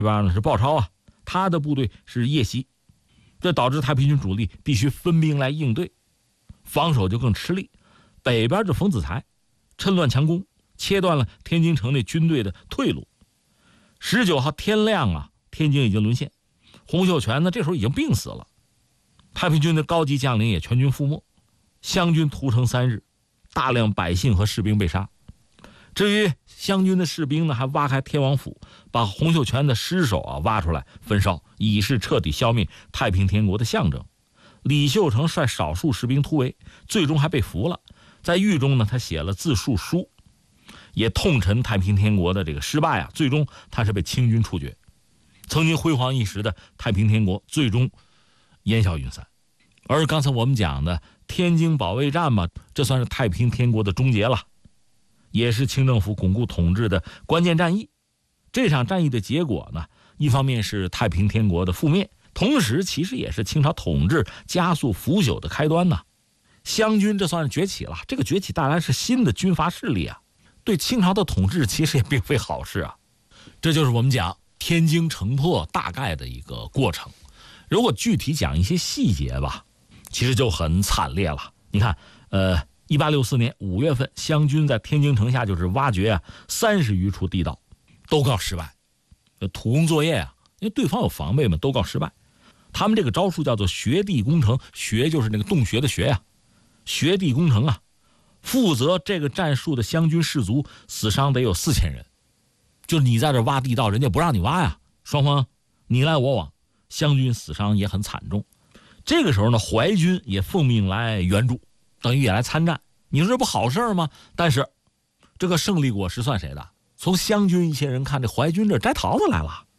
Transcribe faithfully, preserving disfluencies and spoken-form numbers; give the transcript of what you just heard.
这边呢是鲍超啊，他的部队是夜袭，这导致太平军主力必须分兵来应对，防守就更吃力。北边这冯子材趁乱强攻，切断了天津城内军队的退路。十九号天亮啊，天津已经沦陷，洪秀全呢这时候已经病死了，太平军的高级将领也全军覆没，湘军屠城三日，大量百姓和士兵被杀。至于湘军的士兵呢，还挖开天王府，把洪秀全的尸首啊挖出来焚烧，以示彻底消灭太平天国的象征。李秀成率少数士兵突围，最终还被俘了。在狱中呢，他写了自述书，也痛陈太平天国的这个失败啊，最终他是被清军处决。曾经辉煌一时的太平天国最终烟消云散。而刚才我们讲的天津保卫战嘛，这算是太平天国的终结了，也是清政府巩固统治的关键战役。这场战役的结果呢，一方面是太平天国的覆灭，同时其实也是清朝统治加速腐朽的开端呢。湘军这算是崛起了，这个崛起带来是新的军阀势力啊，对清朝的统治其实也并非好事啊。这就是我们讲天津城破大概的一个过程。如果具体讲一些细节吧，其实就很惨烈了。你看，呃，一八六四年五月份，湘军在天津城下就是挖掘啊三十余处地道，都告失败。土工作业啊，因为对方有防备嘛，都告失败。他们这个招数叫做掘地工程，掘就是那个洞穴的穴呀、啊，掘地工程啊。负责这个战术的湘军士卒死伤得有四千人，就是你在这挖地道，人家不让你挖呀，双方你来我往，湘军死伤也很惨重。这个时候呢，淮军也奉命来援助，等于也来参战。你说这不好事吗？但是这个胜利果实算谁的？从湘军一些人看，这淮军这摘桃子来了。